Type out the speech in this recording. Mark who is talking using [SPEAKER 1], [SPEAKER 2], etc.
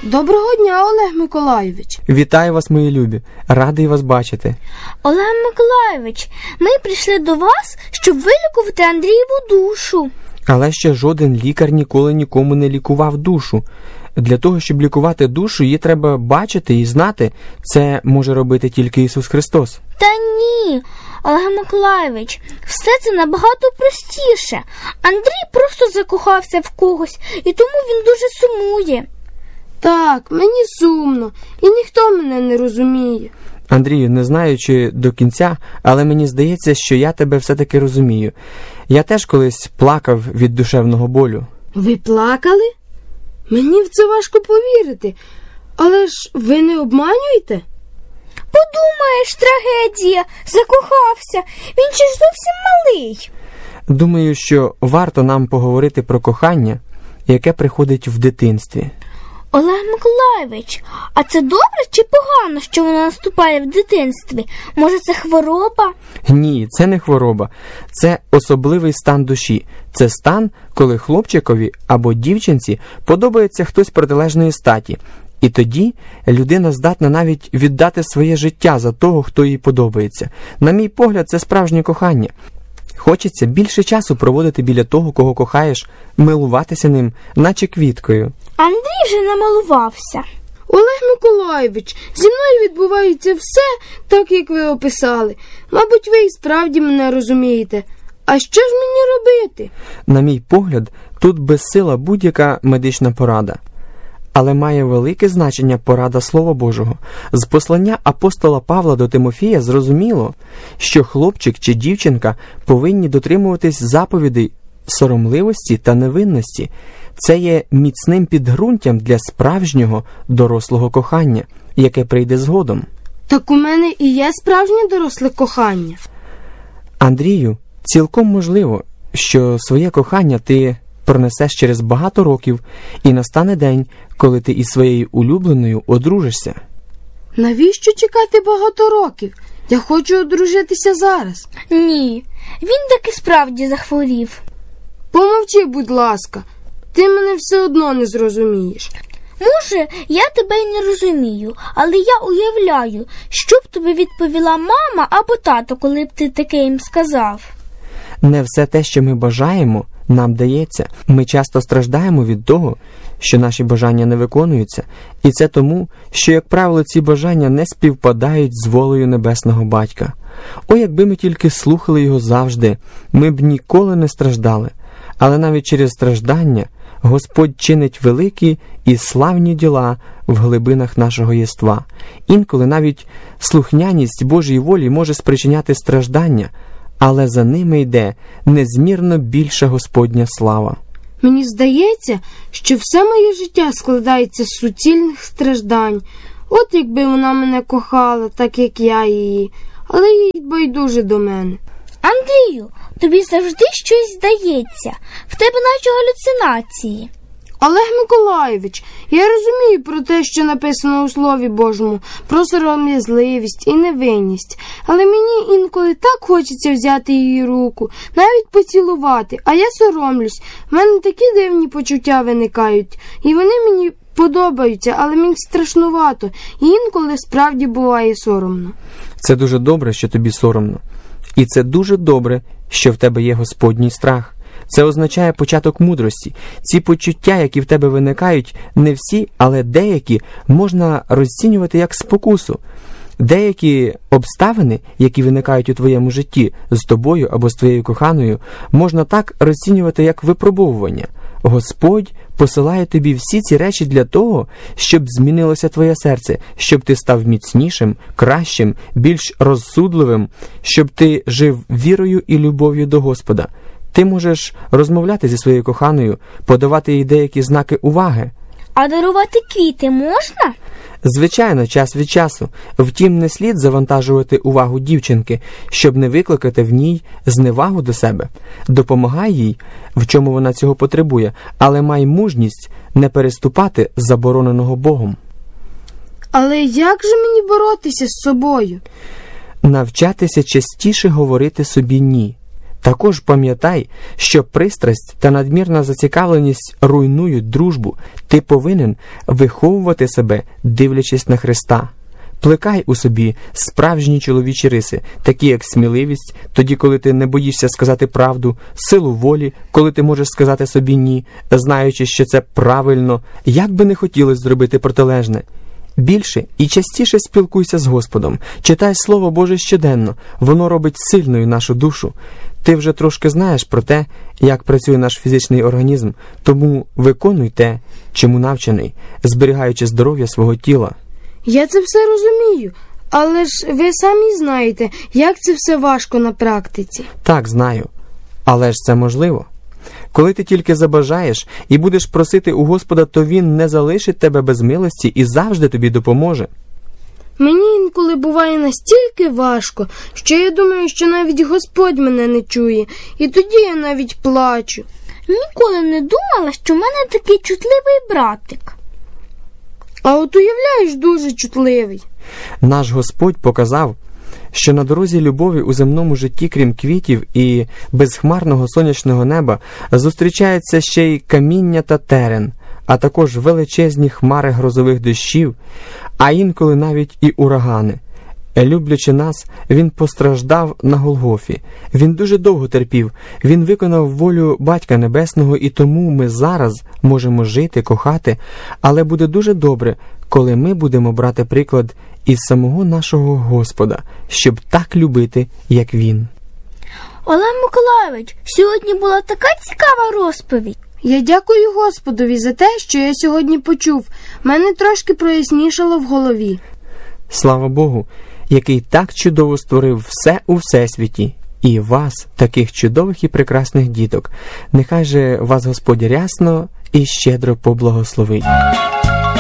[SPEAKER 1] Доброго дня, Олег Миколайович.
[SPEAKER 2] Вітаю вас, мої любі. Радий вас бачити.
[SPEAKER 3] Олег Миколайович, ми прийшли до вас, щоб вилікувати Андрієву душу.
[SPEAKER 2] Але ще жоден лікар ніколи нікому не лікував душу. Для того, щоб лікувати душу, її треба бачити і знати. Це може робити тільки Ісус Христос.
[SPEAKER 3] Та ні, Олег Миколайович, все це набагато простіше. Андрій просто закохався в когось, і тому він дуже сумує.
[SPEAKER 1] Так, мені сумно, і ніхто мене не розуміє.
[SPEAKER 2] Андрію, не знаю, чи до кінця, але мені здається, що я тебе все-таки розумію. Я теж колись плакав від душевного болю.
[SPEAKER 1] Ви плакали? Мені в це важко повірити. Але ж ви не обманюєте?
[SPEAKER 3] Подумаєш, трагедія, закохався, він ще ж зовсім малий.
[SPEAKER 2] Думаю, що варто нам поговорити про кохання, яке приходить в дитинстві.
[SPEAKER 3] Олег Миколайович, а це добре чи погано, що воно наступає в дитинстві? Може, це хвороба?
[SPEAKER 2] Ні, це не хвороба. Це особливий стан душі. Це стан, коли хлопчикові або дівчинці подобається хтось протилежної статі. І тоді людина здатна навіть віддати своє життя за того, хто їй подобається. На мій погляд, це справжнє кохання. Хочеться більше часу проводити біля того, кого кохаєш, милуватися ним, наче квіткою.
[SPEAKER 3] Андрій вже намалувався.
[SPEAKER 1] Олег Миколайович, зі мною відбувається все так, як ви описали. Мабуть, ви і справді мене розумієте. А що ж мені робити?
[SPEAKER 2] На мій погляд, тут безсила будь-яка медична порада. Але має велике значення порада Слова Божого. З послання апостола Павла до Тимофія зрозуміло, що хлопчик чи дівчинка повинні дотримуватись заповідей соромливості та невинності. Це є міцним підґрунтям для справжнього дорослого кохання, яке прийде згодом.
[SPEAKER 1] Так у мене і є справжнє доросле кохання.
[SPEAKER 2] Андрію, цілком можливо, що своє кохання ти пронесеш через багато років, і настане день, коли ти із своєю улюбленою одружишся.
[SPEAKER 1] Навіщо чекати багато років? Я хочу одружитися зараз.
[SPEAKER 3] Ні, він таки справді захворів.
[SPEAKER 1] Помовчи, будь ласка. Ти мене все одно не зрозумієш.
[SPEAKER 3] Може, я тебе й не розумію, але я уявляю, що б тобі відповіла мама або тато, коли б ти таке їм сказав.
[SPEAKER 2] Не все те, що ми бажаємо, нам дається. Ми часто страждаємо від того, що наші бажання не виконуються. І це тому, що, як правило, ці бажання не співпадають з волею Небесного Батька. О, якби ми тільки слухали Його завжди, ми б ніколи не страждали. Але навіть через страждання Господь чинить великі і славні діла в глибинах нашого єства. Інколи навіть слухняність Божій волі може спричиняти страждання, але за ними йде незмірно більша Господня слава.
[SPEAKER 1] Мені здається, що все моє життя складається з суцільних страждань. От якби вона мене кохала, так як я її, але їй байдуже до мене.
[SPEAKER 3] Андрію, тобі завжди щось здається. В тебе наче галюцинації.
[SPEAKER 1] Олег Миколайович, я розумію про те, що написано у Слові Божому, про сором'язливість і невинність, але мені інколи так хочеться взяти її руку, навіть поцілувати, а я соромлюсь. В мене такі дивні почуття виникають, і вони мені подобаються, але мені страшнувато, і інколи справді буває соромно.
[SPEAKER 2] Це дуже добре, що тобі соромно. І це дуже добре, що в тебе є Господній страх. Це означає початок мудрості. Ці почуття, які в тебе виникають, не всі, але деякі можна розцінювати як спокусу. Деякі обставини, які виникають у твоєму житті з тобою або з твоєю коханою, можна так розцінювати як випробовування. Господь посилає тобі всі ці речі для того, щоб змінилося твоє серце, щоб ти став міцнішим, кращим, більш розсудливим, щоб ти жив вірою і любов'ю до Господа. Ти можеш розмовляти зі своєю коханою, подавати їй деякі знаки уваги.
[SPEAKER 3] А дарувати квіти можна?
[SPEAKER 2] Звичайно, час від часу. Втім, не слід завантажувати увагу дівчинки, щоб не викликати в ній зневагу до себе. Допомагай їй, в чому вона цього потребує, але май мужність не переступати забороненого Богом.
[SPEAKER 1] Але як же мені боротися з собою?
[SPEAKER 2] Навчатися частіше говорити собі «ні». Також пам'ятай, що пристрасть та надмірна зацікавленість руйнують дружбу. Ти повинен виховувати себе, дивлячись на Христа. Плекай у собі справжні чоловічі риси, такі як сміливість, тоді, коли ти не боїшся сказати правду, силу волі, коли ти можеш сказати собі «ні», знаючи, що це правильно, як би не хотілося зробити протилежне. Більше і частіше спілкуйся з Господом, читай Слово Боже щоденно, воно робить сильною нашу душу. Ти вже трошки знаєш про те, як працює наш фізичний організм, тому виконуй те, чому навчений, зберігаючи здоров'я свого тіла.
[SPEAKER 1] Я це все розумію, але ж ви самі знаєте, як це все важко на практиці.
[SPEAKER 2] Так, знаю. Але ж це можливо. Коли ти тільки забажаєш і будеш просити у Господа, то Він не залишить тебе без милості і завжди тобі допоможе.
[SPEAKER 1] Мені інколи буває настільки важко, що я думаю, що навіть Господь мене не чує, і тоді я навіть плачу.
[SPEAKER 3] Ніколи не думала, що в мене такий чутливий братик.
[SPEAKER 1] А от уявляєш, дуже чутливий.
[SPEAKER 2] Наш Господь показав, що на дорозі любові у земному житті, крім квітів і безхмарного сонячного неба, зустрічаються ще й каміння та терен, а також величезні хмари грозових дощів, а інколи навіть і урагани. Люблячи нас, Він постраждав на Голгофі. Він дуже довго терпів. Він виконав волю Батька Небесного, і тому ми зараз можемо жити, кохати, але буде дуже добре, коли ми будемо брати приклад із самого нашого Господа, щоб так любити, як Він.
[SPEAKER 3] Олег Миколайович, сьогодні була така цікава розповідь.
[SPEAKER 1] Я дякую Господові за те, що я сьогодні почув. Мене трошки прояснішало в голові.
[SPEAKER 2] Слава Богу, який так чудово створив все у всесвіті, і вас, таких чудових і прекрасних діток. Нехай же вас Господь рясно і щедро поблагословить.